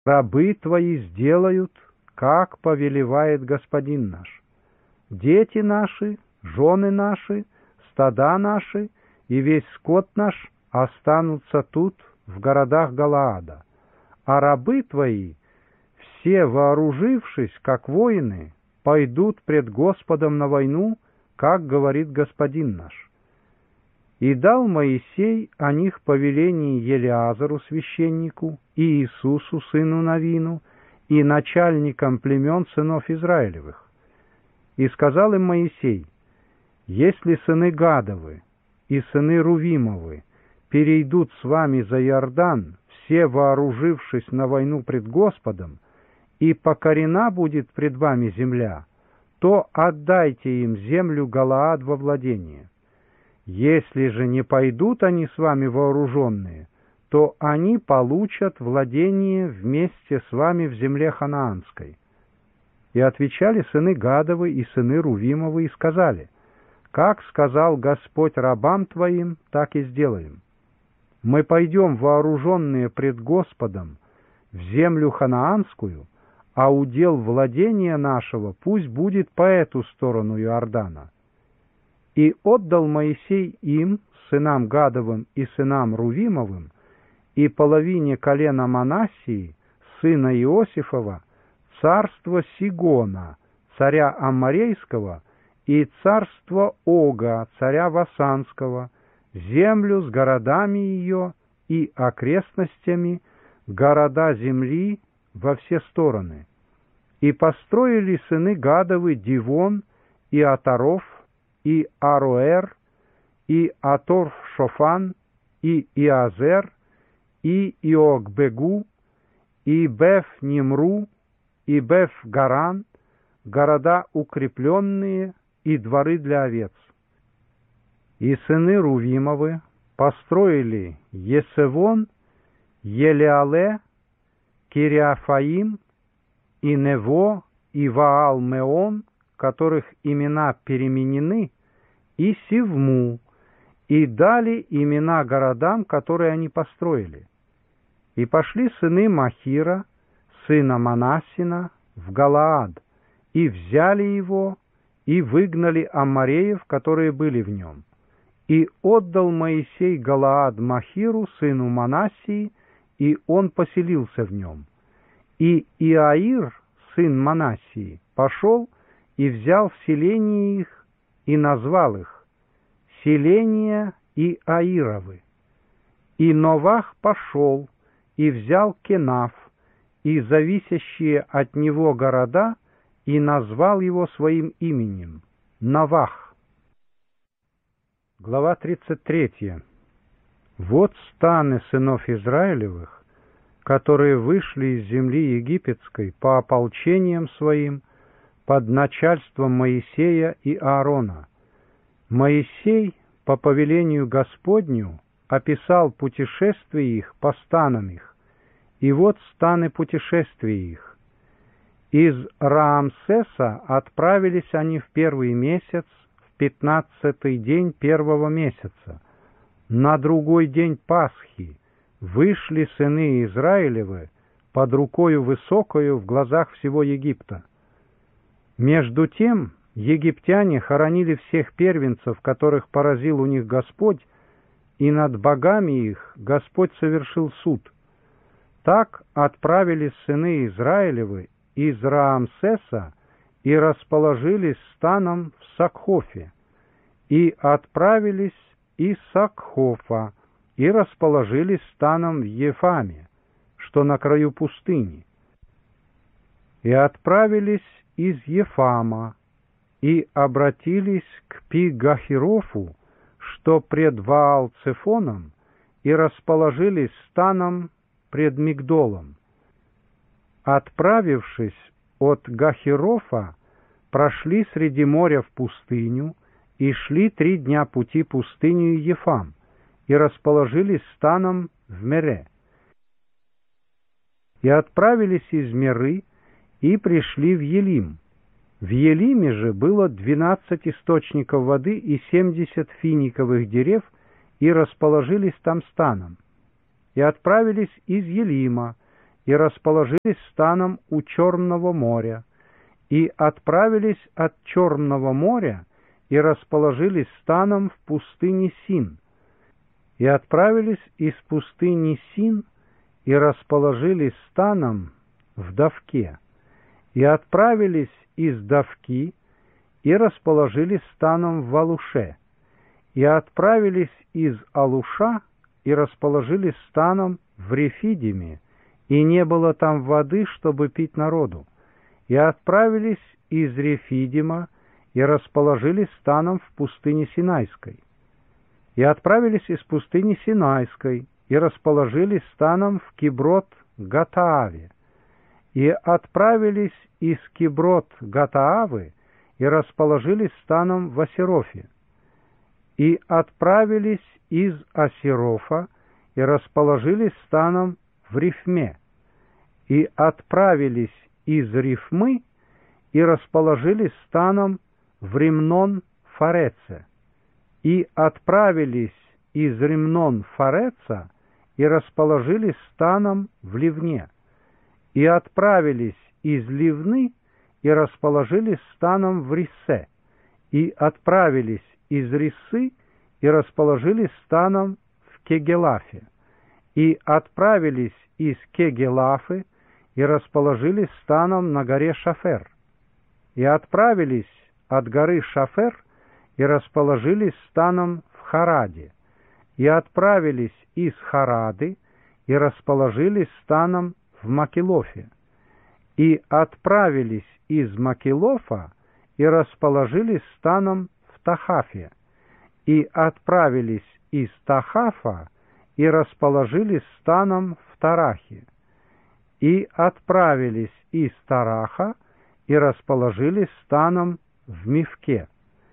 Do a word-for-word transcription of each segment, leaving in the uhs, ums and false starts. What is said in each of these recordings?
рабы твои сделают, как повелевает Господин наш. Дети наши, жены наши, стада наши и весь скот наш останутся тут, в городах Галаада, а рабы твои, все вооружившись, как воины, пойдут пред Господом на войну, как говорит Господин наш. И дал Моисей о них повеление Елиазару священнику и Иисусу сыну Навину и начальникам племен сынов Израилевых. И сказал им Моисей: если сыны Гадовы и сыны Рувимовы перейдут с вами за Иордан, все вооружившись на войну пред Господом, и покорена будет пред вами земля, то отдайте им землю Галаад во владение. Если же не пойдут они с вами вооруженные, то они получат владение вместе с вами в земле ханаанской. И отвечали сыны Гадовы и сыны Рувимовы и сказали: как сказал Господь рабам твоим, так и сделаем. Мы пойдем вооруженные пред Господом в землю ханаанскую, а удел владения нашего пусть будет по эту сторону Иордана. И отдал Моисей им, сынам Гадовым и сынам Рувимовым, и половине колена Манассии, сына Иосифова, царство Сигона, царя Амморейского, и царство Ога, царя Васанского, землю с городами ее и окрестностями, города земли во все стороны. И построили сыны Гадовы Дивон, и Атаров, и Ароэр, и Атор-Шофан, и Иазер, и Иогбегу, и Беф-Нимру, и Беф-Гаран, города укрепленные и дворы для овец. И сыны Рувимовы построили Есевон, Елеале, Кириафаим, и Нево, и Ваал-Меон, которых имена переменены, и Сивму, и дали имена городам, которые они построили. И пошли сыны Махира, сына Манассина, в Галаад, и взяли его, и выгнали аммореев, которые были в нем. И отдал Моисей Галаад Махиру, сыну Манассии, и он поселился в нем. И Иаир, сын Манассии, пошел и взял в селение их, и назвал их селения Иаировы. И Новах пошел и взял Кенаф, и зависящие от него города, и назвал его своим именем — Новах. Глава тридцать третья. Вот станы сынов Израилевых, которые вышли из земли египетской по ополчениям своим под начальством Моисея и Аарона. Моисей по повелению Господню описал путешествие их по станам их, и вот станы путешествия их. Из Раамсеса отправились они в первый месяц, в пятнадцатый день первого месяца. На другой день Пасхи вышли сыны Израилевы под рукою высокою в глазах всего Египта. Между тем египтяне хоронили всех первенцев, которых поразил у них Господь, и над богами их Господь совершил суд. Так отправились сыны Израилевы из Раамсеса и расположились станом в Сакхофе, и отправились из Сакхофа и расположились станом в Ефаме, что на краю пустыни, и отправились из Ефама и обратились к Пи-Гахирофу, что пред Ваал-Цефоном, и расположились станом пред Мигдолом. Отправившись от Гахирофа, прошли среди моря в пустыню и шли три дня пути пустынью Ефам, и расположились станом в Мере. И отправились из Меры и пришли в Елим. В Елиме же было двенадцать источников воды и семьдесят финиковых дерев, и расположились там станом. И отправились из Елима, и расположились станом у Черного моря, и отправились от Черного моря и расположились станом в пустыне Син, и отправились из пустыни Син и расположились станом в Давке, и отправились из Давки и расположились станом в Алуше, и отправились из Алуша и расположились станом в Рефидиме, и не было там воды, чтобы пить народу, и отправились из Рефидима и расположились станом в пустыне Синайской, и отправились из пустыни Синайской и расположились станом в Киброт-Гатааве, и отправились из Киброт-Гатаавы и расположились станом в Асерофе, и отправились из Асерофа и расположились станом в Рифме, и отправились из Рифмы и расположились станом в Римнон-Фареце, и отправились из Римнон-Фареца и расположились станом в Ливне, и отправились из Ливны и расположились станом в Рисе, и отправились из Рисы и расположились станом в Кегелафе, и отправились из Кегелафы и расположились станом на горе Шафер, и отправились от горы Шафер и расположились станом в Хараде, и отправились из Харады и расположились станом в Макелофе, и отправились из Макелофа и расположились станом в Тахафе, и отправились из Тахафа и расположились станом в Тарахе, и отправились из Тараха и расположились станом в Мивке,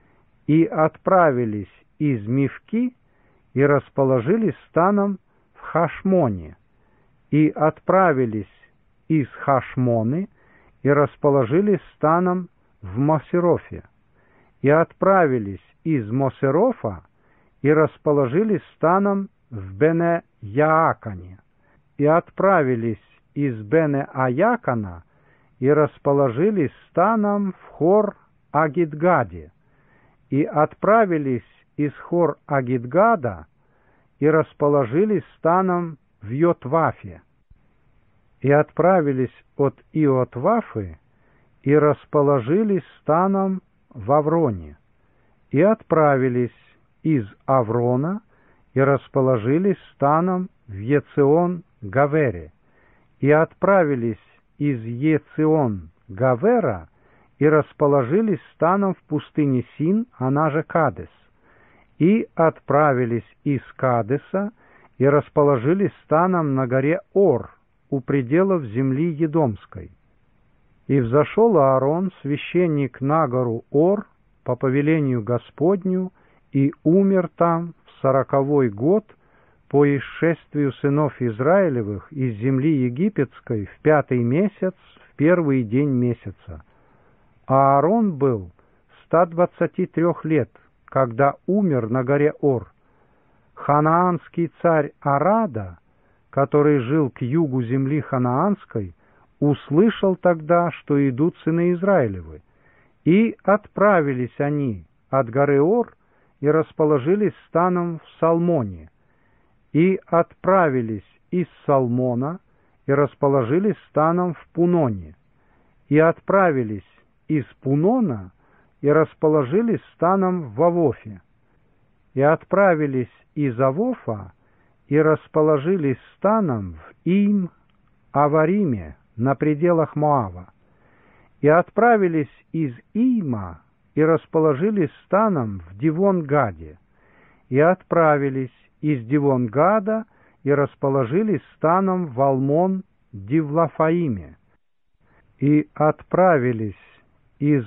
и отправились из Мивки и расположились станом в Хашмоне, и отправились из Хашмоны и расположились станом в Мосерофе, и отправились из Мосерофа и расположились станом в Бене-Яакане, и отправились из Бене-Аякана и расположились станом в Хор-Агидгаде, и отправились из Хор-Агидгада и расположились станом в Йотвафе, и отправились от Иотвафы и расположились станом в Авроне, и отправились из Аврона и расположились станом в Ецион-Гавере, и отправились из Ецион-Гавера и расположились станом в пустыне Син, она же Кадес, и отправились из Кадеса и расположились станом на горе Ор у пределов земли Едомской. И взошел Аарон, священник, на гору Ор по повелению Господню, и умер там в сороковой год по исшествию сынов Израилевых из земли египетской в пятый месяц, в первый день месяца. А Аарон был ста двадцати трех лет, когда умер на горе Ор. Ханаанский царь Арада, который жил к югу земли ханаанской, услышал тогда, что идут сыны Израилевы, и отправились они от горы Ор и расположились станом в Салмоне, и отправились из Салмона и расположились станом в Пуноне, и отправились из Пунона и расположились станом в Авофе, и отправились из Авофа и расположились станом в Им-Авариме на пределах Моава, и отправились из Има и расположились станом в Дивон-Гаде, и отправились из Дивон-Гада и расположились станом в Алмон-Дивлафаиме, и отправились из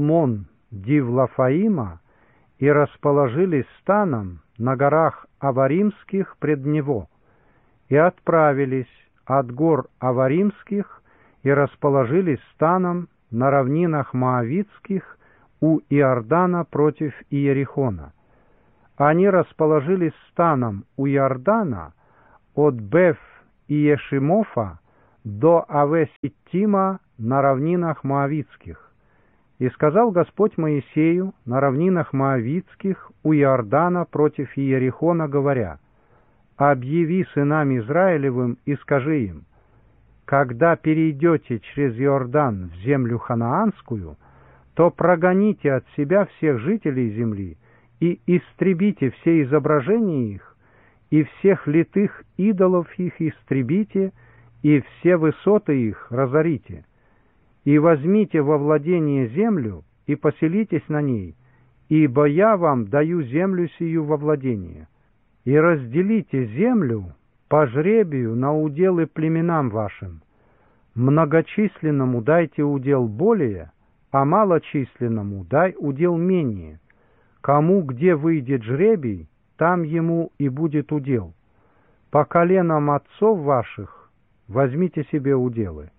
Алмон-Дивлафаима и расположились станом на горах Аваримских пред него, и отправились от гор Аваримских и расположились станом на равнинах Моавитских у Иордана против Иерихона. Они расположились станом у Иордана от Беф-Иешимофа до Авес-Иттима на равнинах Моавитских. И сказал Господь Моисею на равнинах Моавитских у Иордана против Иерихона, говоря: «Объяви сынам Израилевым и скажи им: когда перейдете через Иордан в землю ханаанскую, то прогоните от себя всех жителей земли и истребите все изображения их, и всех литых идолов их истребите, и все высоты их разорите. И возьмите во владение землю, и поселитесь на ней, ибо я вам даю землю сию во владение. И разделите землю по жребию на уделы племенам вашим. Многочисленному дайте удел более, а малочисленному дай удел менее. Кому где выйдет жребий, там ему и будет удел. По коленам отцов ваших возьмите себе уделы.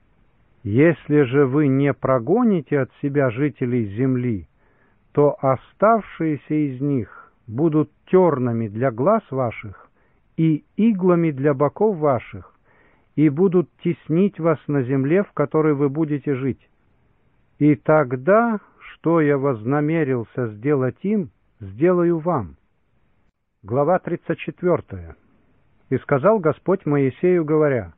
Если же вы не прогоните от себя жителей земли, то оставшиеся из них будут тернами для глаз ваших и иглами для боков ваших, и будут теснить вас на земле, в которой вы будете жить. И тогда, что я вознамерился сделать им, сделаю вам». Глава тридцать четвёртая. «И сказал Господь Моисею, говоря: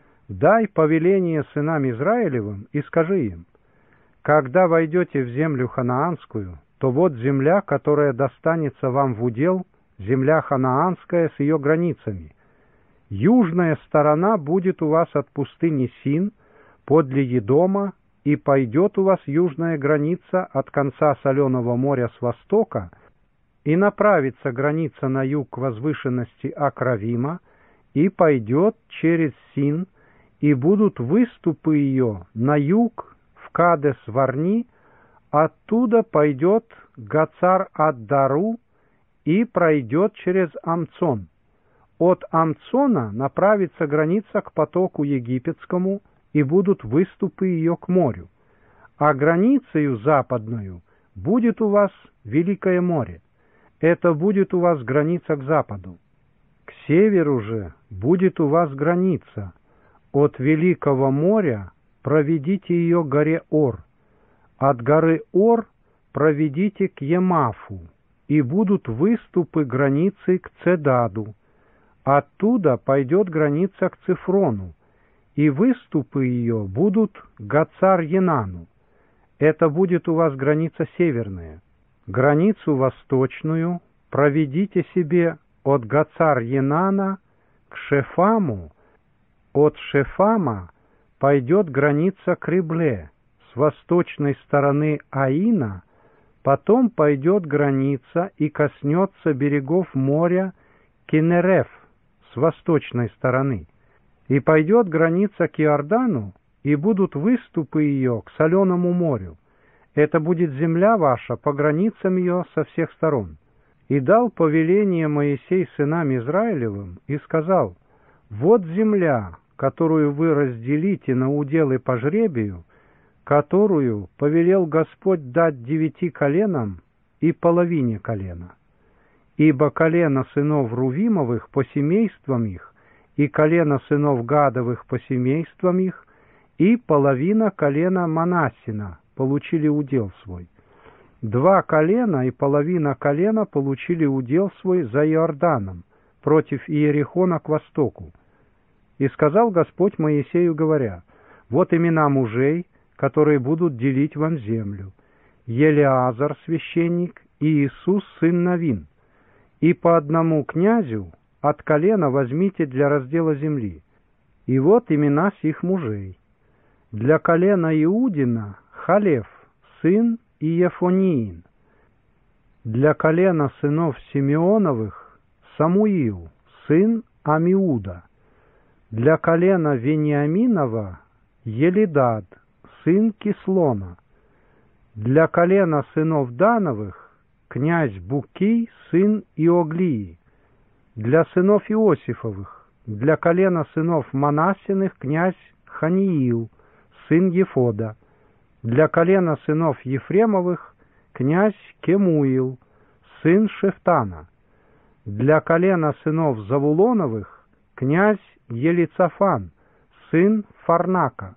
дай повеление сынам Израилевым и скажи им: когда войдете в землю ханаанскую, то вот земля, которая достанется вам в удел, земля ханаанская с ее границами. Южная сторона будет у вас от пустыни Син, подле Едома, и пойдет у вас южная граница от конца Соленого моря с востока, и направится граница на юг к возвышенности Акравима, и пойдет через Син, и будут выступы ее на юг в Кадес-Варни, оттуда пойдет Гацар-ад-Дару и пройдет через Амцон. От Амцона направится граница к потоку египетскому, и будут выступы ее к морю. А границею западную будет у вас Великое море. Это будет у вас граница к западу. К северу же будет у вас граница. От Великого моря проведите ее к горе Ор. От горы Ор проведите к Емафу, и будут выступы границы к Цедаду. Оттуда пойдет граница к Цифрону, и выступы ее будут к Гацар-Енану. Это будет у вас граница северная. Границу восточную проведите себе от Гацар-Енана к Шефаму. От Шефама пойдет граница к Рибле, с восточной стороны Аина, потом пойдет граница и коснется берегов моря Кинереф с восточной стороны, и пойдет граница к Иордану, и будут выступы ее к Соленому морю. Это будет земля ваша по границам ее со всех сторон. И дал повеление Моисей сынам Израилевым, и сказал: вот земля, которую вы разделите на уделы по жребию, которую повелел Господь дать девяти коленам и половине колена. Ибо колено сынов Рувимовых по семействам их, и колено сынов Гадовых по семействам их, и половина колена Манассина получили удел свой. Два колена и половина колена получили удел свой за Иорданом, против Иерихона к востоку. И сказал Господь Моисею, говоря: вот имена мужей, которые будут делить вам землю: Елеазар, священник, и Иисус, сын Навин. И по одному князю от колена возьмите для раздела земли. И вот имена сих мужей. Для колена Иудина Халев, сын Иефониин. Для колена сынов Симеоновых Самуил, сын Амиуда. Для колена Вениаминова Елидад, сын Кислона. Для колена сынов Дановых князь Букий, сын Иоглии. Для сынов Иосифовых, для колена сынов Манассиных князь Ханиил, сын Ефода. Для колена сынов Ефремовых князь Кемуил, сын Шефтана. Для колена сынов Завулоновых князь Елицафан, сын Фарнака,